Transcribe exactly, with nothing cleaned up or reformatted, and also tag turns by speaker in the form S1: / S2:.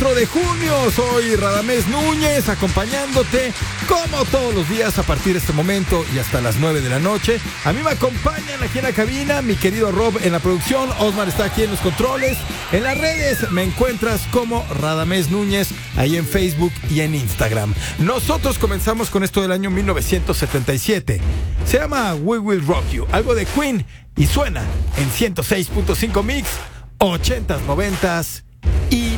S1: cuatro de junio. Soy Radamés Núñez, acompañándote como todos los días a partir de este momento y hasta las nueve de la noche. A mí me acompañan aquí en la cabina mi querido Rob en la producción. Osmar está aquí en los controles. En las redes me encuentras como Radamés Núñez, ahí en Facebook y en Instagram. Nosotros comenzamos con esto del año mil novecientos setenta y siete. Se llama We Will Rock You, algo de Queen, y suena en ciento seis punto cinco Mix, ochentas, noventas y